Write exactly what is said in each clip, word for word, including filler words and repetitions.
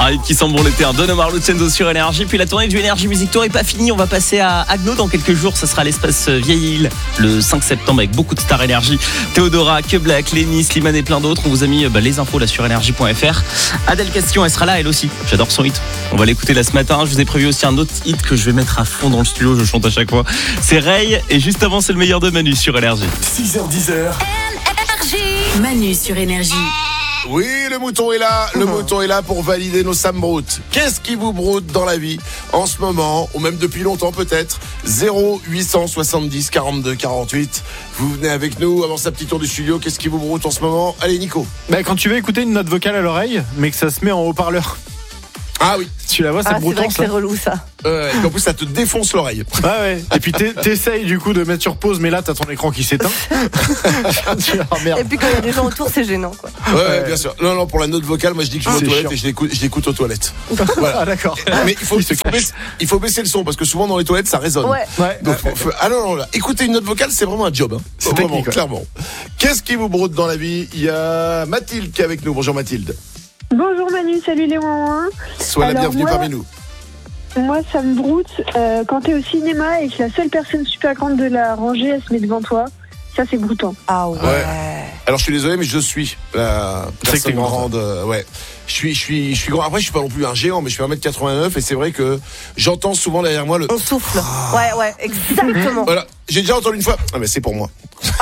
Un hit qui sent bon l'été, Don Omar Lucenzo sur Énergie. Puis la tournée du Énergie Music Tour est pas finie. On va passer à Agno dans quelques jours. Ça sera l'espace Vieille Île le cinq septembre avec beaucoup de stars Énergie. Théodora, Que Black, Lenny, Slimane et plein d'autres. On vous a mis bah, les infos là sur énergie point f r. Adèle Question, elle sera là elle aussi. J'adore son hit. On va l'écouter là ce matin. Je vous ai prévu aussi un autre hit que je vais mettre à fond dans le studio. Je chante à chaque fois. C'est Ray et juste avant c'est le meilleur de Manu sur Énergie. six heures dix. Manu sur Énergie. Oui, le mouton est là, le mouton est là pour valider nos Sam broutes. Qu'est-ce qui vous broute dans la vie en ce moment, ou même depuis longtemps peut-être? Zéro huit cent soixante-dix quarante-deux quarante-huit. Vous venez avec nous avant sa petite tour du studio. Qu'est-ce qui vous broute en ce moment? Allez Nico. Bah, quand tu veux écouter une note vocale à l'oreille, mais que ça se met en haut-parleur. Ah oui. Tu la vois, c'est ah, broutant, c'est vrai que c'est relou ça. Euh, et en plus ça te défonce l'oreille. Ah ouais. Et puis t'essayes du coup de mettre sur pause, mais là t'as ton écran qui s'éteint. Tu dis, oh, merde. Et puis quand il y a des gens autour, c'est gênant quoi. Ouais, ouais, bien sûr. Non, non, pour la note vocale, moi je dis que je suis aux toilettes et je l'écoute, je l'écoute aux toilettes. Voilà. Ah d'accord. Mais il faut, il, faut baisser, il faut baisser le son parce que souvent dans les toilettes ça résonne. Ouais. Ouais. Donc, faut, faut, ah non, non, là, écouter une note vocale, c'est vraiment un job. Hein. C'est vraiment, technique, ouais. clairement. Qu'est-ce qui vous broute dans la vie? Il y a Mathilde qui est avec nous. Bonjour Mathilde. Bonjour Manu, salut les ouin. Sois la Alors, bienvenue moi, parmi nous. Moi, ça me broute euh, quand t'es au cinéma et que la seule personne super grande de la rangée, elle se met devant toi. Ça, c'est broutant. Ah ouais. Ouais. Alors je suis désolé, mais je suis la C'est que personne t'es grand, grande. euh, ouais. Je suis, je suis, je suis grand. Après, je suis pas non plus un géant, mais je fais un mètre quatre-vingt-neuf et c'est vrai que j'entends souvent derrière moi le. On souffle. Ouais, ouais, exactement. Voilà. J'ai déjà entendu une fois. Ah mais c'est pour moi.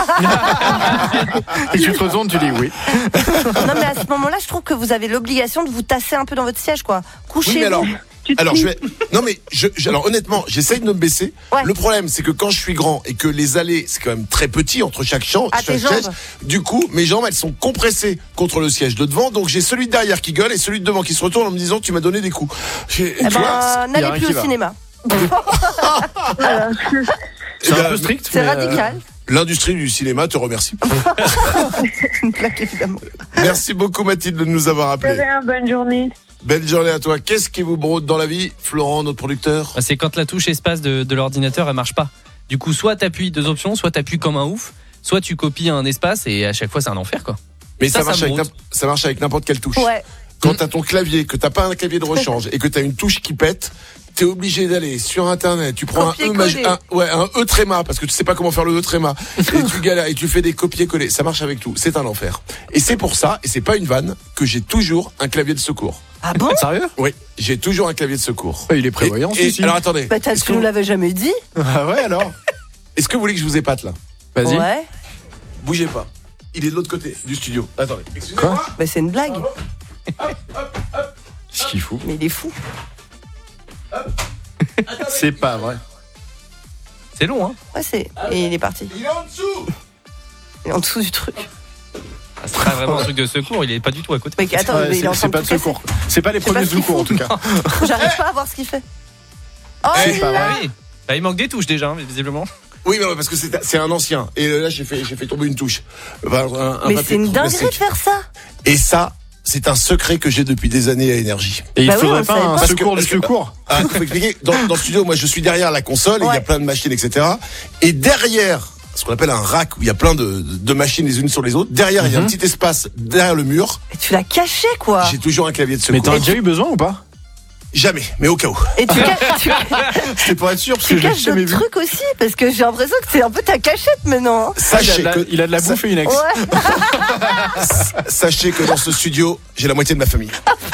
Et tu te retournes, tu dis oui. Non mais à ce moment-là, je trouve que vous avez l'obligation de vous tasser un peu dans votre siège quoi. Couchez-vous. Oui, mais alors. Tu te Alors dis- je vais. Non mais je, je- alors honnêtement, j'essaye de me baisser. Ouais. Le problème, c'est que quand je suis grand et que les allées, c'est quand même très petit entre chaque champ, Ah, chaque tes jambes. siège. Du coup, mes jambes, elles sont compressées contre le siège de devant, donc j'ai celui de derrière qui gueule et celui de devant qui se retourne en me disant tu m'as donné des coups. J'ai- Eh tu vois, ben, y a n'allez rien plus qui au va. cinéma. Voilà. C'est Eh ben, un peu strict. C'est mais, euh, radical. L'industrie du cinéma te remercie. Une plaque évidemment. Merci beaucoup Mathilde de nous avoir Vous avez appelés. une bonne journée. Belle journée à toi. Qu'est-ce qui vous broute dans la vie, Florent, notre producteur? C'est quand la touche espace de, de l'ordinateur elle marche pas. Du coup, soit t'appuies deux options, soit t'appuies comme un ouf, soit tu copies un espace et à chaque fois c'est un enfer quoi. Mais ça, Ça, ça marche me avec broute. n'imp- ça marche avec n'importe quelle touche. Ouais. Quand t'as ton clavier, que t'as pas un clavier de rechange et que t'as une touche qui pète, t'es obligé d'aller sur internet, tu prends un E, Copier-coller. maj- un, ouais, un E tréma parce que tu sais pas comment faire le E tréma et tu galères et tu fais des copier-coller. Ça marche avec tout. C'est un enfer. Et c'est pour ça, et c'est pas une vanne, que j'ai toujours un clavier de secours. Ah bon? Sérieux? Oui, j'ai toujours un clavier de secours. Ouais, il est prévoyant, Et, et- celui-ci. alors attendez. Bah t'as- Est-ce que, tu nous vous, l'avais jamais dit. Ah ouais alors. est-ce que vous voulez que je vous épate là? Vas-y. Ouais. Bougez pas. Il est de l'autre côté du studio. Attendez. Excusez-moi. Bah c'est une blague. Ce qu'il fout. Mais il est fou. C'est pas vrai. C'est long hein. Ouais c'est. Et il est parti. Il est en dessous. Il est en dessous du truc. Ah, c'est pas vraiment un truc de secours, il est pas du tout à côté. Mais attends, Ouais, mais il est en c'est train c'est de pas de tout secours. C'est pas les C'est pas premiers ce qu'il secours en faut. tout cas. casser. J'arrive pas à voir ce qu'il fait. Oh Eh, il Bah l'a. oui. Bah, il manque des touches déjà, hein, visiblement. Oui, mais ouais, parce que c'est c'est un ancien. Et là, j'ai fait, j'ai fait tomber une touche. Enfin, un- un Mais papier c'est une dinguerie de plastique. faire ça. Et ça, c'est un secret que j'ai depuis des années à Énergie. Et il Bah oui, faudrait on pas savait un pas. secours Parce du que- secours. Ah, faut expliquer. Dans, dans le studio, moi, je suis derrière la console et il y a Ouais. plein de machines, et cetera. Et derrière, ce qu'on appelle un rack où il y a plein de, de machines les unes sur les autres, derrière, il y a un petit espace derrière le mur. Et tu l'as caché quoi. J'ai toujours un clavier de Mais secours. t'en as déjà eu besoin ou pas? Jamais, mais au cas où. Et tu, ca- tu, C'est pour être sûr parce que tu je l'ai caches jamais d'autres vu. trucs aussi parce que j'ai l'impression que c'est un peu ta cachette maintenant. Il a Sachez de la, que, il a de la bouffe et une ex. Ouais. sachez que dans ce studio, j'ai la moitié de ma famille.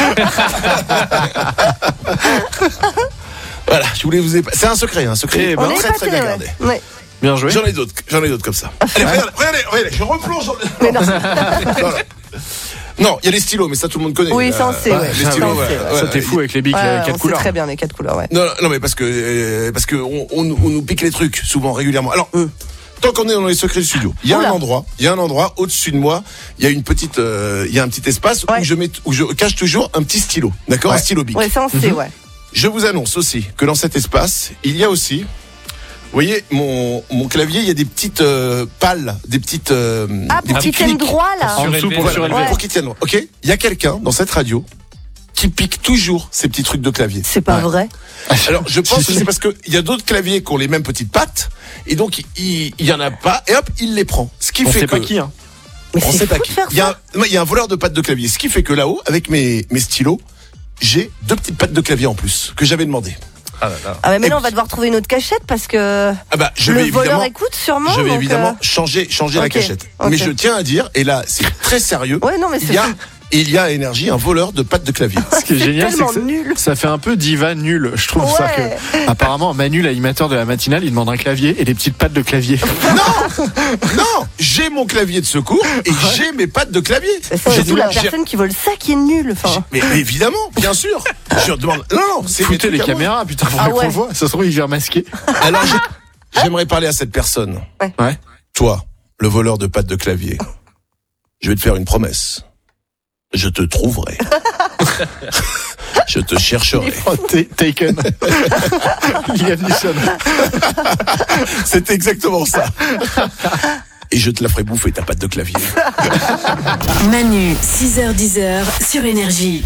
Voilà, je voulais vous épa- C'est un secret, un secret. Eh ben, On est très très épatés, bien ouais. gardé. Ouais. Bien joué. J'en ai d'autres, j'en ai d'autres comme ça. Allez, regardez, regardez, regardez, je replonge dans le... Mais non. Non, non. Non, il y a les stylos, mais ça tout le monde connaît. Oui, ça on Euh, sait. ouais, Ouais. les Ça, stylos, on ouais, sait, ouais. ouais. Ça t'es fou avec les bics, Ouais, les on quatre sait couleurs. très bien les quatre couleurs, ouais. Non, non, mais parce que euh, parce que on, on, on nous pique les trucs souvent régulièrement. Alors, euh, tant qu'on est dans les secrets du studio, il y a Oula. un endroit, il y a un endroit au-dessus de moi, il y a une petite, euh, il y a un petit espace Ouais. où je mets, où je cache toujours un petit stylo, d'accord, un stylo bic. Ouais, ça on sait, ouais. Je vous annonce aussi que dans cet espace, il y a aussi, vous voyez, mon, mon clavier, il y a des petites euh, pales, des petites. Euh, Ah, des pour petits qu'il tienne clics. droit là. En dessous pour le Voilà, surélever. Ouais. pour qu'ils tiennent droit. Ok. Il y a quelqu'un dans cette radio qui pique toujours ces petits trucs de clavier. C'est pas Ouais. vrai. Alors, je pense que c'est parce qu'il y a d'autres claviers qui ont les mêmes petites pattes, et donc il il y en a pas, et hop, il les prend. Ce qui On fait sait que pas qui, hein. Mais on c'est sait pas fou qui. de faire Il y a ça. un, il y a un voleur de pattes de clavier. Ce qui fait que là-haut, avec mes mes stylos, j'ai deux petites pattes de clavier en plus que j'avais demandé. Ah là là. Ah, mais maintenant, Et on va devoir trouver une autre cachette parce que Ah bah, je le vais voleur évidemment, écoute sûrement. je vais donc, évidemment euh, changer, changer la ok, cachette. ok. Mais je tiens à dire, et là, c'est très sérieux. Ouais, non, mais il c'est y a, il y a à Énergie un voleur de pattes de clavier. Ce qui est génial, c'est tellement que ça, nul. ça fait un peu diva nul. Je trouve ça Ouais. que, apparemment, Manu, l'animateur de la matinale, il demande un clavier et des petites pattes de clavier. Non, non, j'ai mon clavier de secours et j'ai mes pattes de clavier. C'est J'ai surtout dû- la j'ai- personne qui vole ça qui est nulle. Enfin, Mais évidemment, bien sûr. Je demande. Non, non, c'est mes Foutez trucs les à moi. caméras, putain, pour Ah qu'on ouais. voit. Ça se trouve, il vient masquer. Alors, j'ai- j'aimerais parler à cette personne. Ouais. Ouais. Toi, le voleur de pattes de clavier, je vais te faire une promesse. Je te trouverai. Je te chercherai. Oh, t- Taken. Liam Neeson. C'est exactement ça. Et je te la ferai bouffer ta patte de clavier. Manu, six heures dix sur Énergie.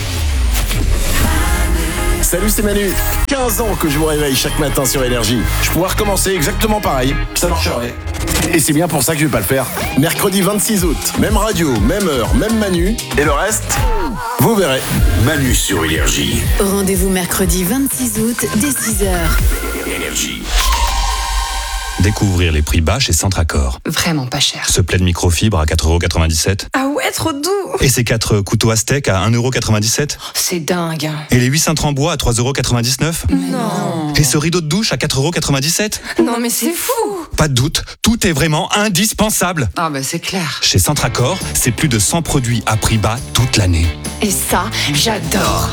Salut, c'est Manu. quinze ans que je vous réveille chaque matin sur Énergie. Je pourrais recommencer exactement pareil. Ça marcherait. Et c'est bien pour ça que je vais pas le faire. Mercredi vingt-six août, même radio, même heure, même Manu. Et le reste, vous verrez. Manu sur Énergie. Rendez-vous mercredi vingt-six août dès six heures. Énergie. Découvrir les prix bas chez Centracor. Vraiment pas cher. Ce plaid microfibre à quatre euros quatre-vingt-dix-sept. Ah ouais, trop doux. Et ces quatre couteaux Aztec à un euro quatre-vingt-dix-sept. C'est dingue. Et les huit cintres en bois à trois euros quatre-vingt-dix-neuf. Non. Et ce rideau de douche à quatre euros quatre-vingt-dix-sept. Non mais c'est fou. Pas de doute, tout est vraiment indispensable. Ah bah c'est clair. Chez Centracor, c'est plus de cent produits à prix bas toute l'année. Et ça, j'adore.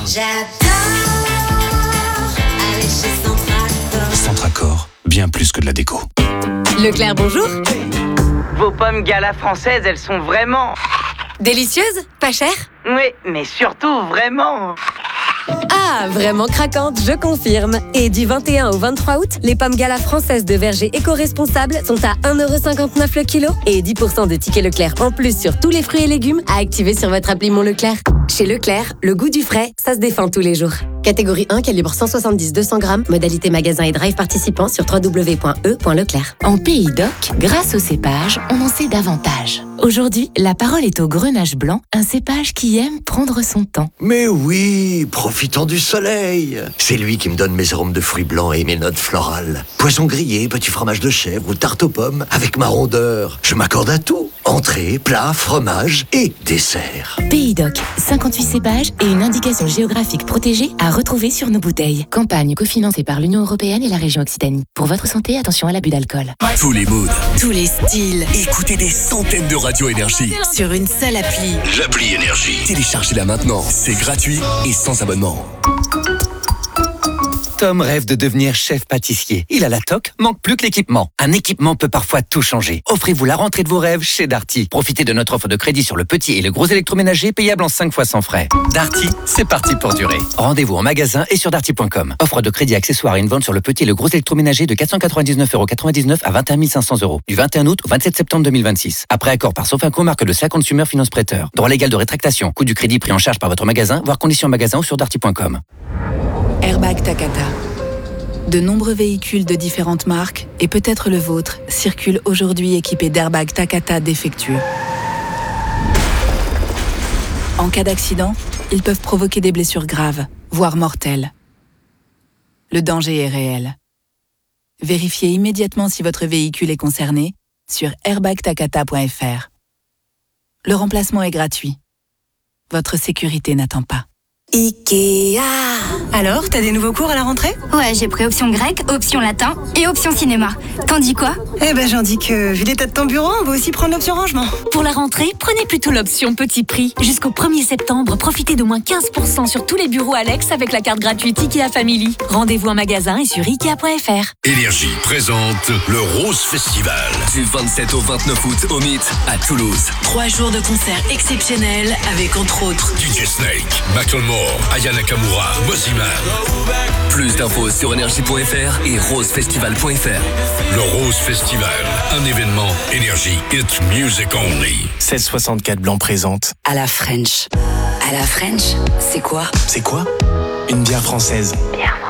Centracor, bien plus que de la déco. Leclerc, bonjour. Vos pommes Gala françaises, elles sont vraiment... Délicieuse, pas cher. Oui, mais surtout vraiment... Ah, vraiment craquante, je confirme. Et du vingt et un au vingt-trois août, les pommes Gala françaises de verger éco-responsables sont à un euro cinquante-neuf le kilo et dix pour cent de tickets Leclerc en plus sur tous les fruits et légumes à activer sur votre appli Mon Leclerc. Chez Leclerc, le goût du frais, ça se défend tous les jours. Catégorie un, calibre cent soixante-dix à deux cents grammes, modalité magasin et drive participant sur w w w point e point leclerc. En Pays d'Oc, grâce au cépage, on en sait davantage. Aujourd'hui, la parole est au grenache blanc, un cépage qui aime prendre son temps. Mais oui, profitons du soleil. C'est lui qui me donne mes arômes de fruits blancs et mes notes florales. Poisson grillé, petit fromage de chèvre ou tarte aux pommes, avec ma rondeur. Je m'accorde à tout. Entrée, plat, fromage et dessert. Pays d'Oc, cinquante-huit cépages et une indication géographique protégée à retrouver sur nos bouteilles. Campagne cofinancée par l'Union Européenne et la région Occitanie. Pour votre santé, attention à l'abus d'alcool. Tous les moods. Tous les styles. Écoutez des centaines de radios Énergie. Sur une seule appli. L'appli Énergie. Téléchargez-la maintenant. C'est gratuit et sans abonnement. Tom rêve de devenir chef pâtissier. Il a la toque, manque plus que l'équipement. Un équipement peut parfois tout changer. Offrez-vous la rentrée de vos rêves chez Darty. Profitez de notre offre de crédit sur le petit et le gros électroménager payable en cinq fois sans frais. Darty, c'est parti pour durer. Rendez-vous en magasin et sur darty point com. Offre de crédit accessoire et une vente sur le petit et le gros électroménager de quatre cent quatre-vingt-dix-neuf euros quatre-vingt-dix-neuf à vingt et un mille cinq cents euros. Du vingt et un août au vingt-sept septembre deux mille vingt-six. Après accord par Sofinco, marque de cinquante Consumer Finance Prêteur. Droit légal de rétractation. Coût du crédit pris en charge par votre magasin, voire conditions en magasin ou sur darty point com. Airbag Takata. De nombreux véhicules de différentes marques, et peut-être le vôtre, circulent aujourd'hui équipés d'airbags Takata défectueux. En cas d'accident, ils peuvent provoquer des blessures graves, voire mortelles. Le danger est réel. Vérifiez immédiatement si votre véhicule est concerné sur airbag takata point f r. Le remplacement est gratuit. Votre sécurité n'attend pas. Ikea. Alors, t'as des nouveaux cours à la rentrée? Ouais, j'ai pris option grec, option latin et option cinéma. T'en dis quoi? Eh ben, j'en dis que, vu l'état de ton bureau, on va aussi prendre l'option rangement. Pour la rentrée, prenez plutôt l'option petit prix. Jusqu'au premier septembre, profitez de moins quinze pour cent sur tous les bureaux Alex avec la carte gratuite Ikea Family. Rendez-vous en magasin et sur ikea point f r. Énergie présente le Rose Festival. Du vingt-sept au vingt-neuf août au Mythe à Toulouse. Trois jours de concerts exceptionnels avec entre autres D J Snake, Macklemore, Aya Nakamura, Mosiman. Plus d'infos sur énergie point f r et rosefestival point f r. Le Rose Festival, un événement Énergie, it's music only. sept soixante-quatre Blanc présente à la French. À la French, c'est quoi? C'est quoi? Une bière française. Bière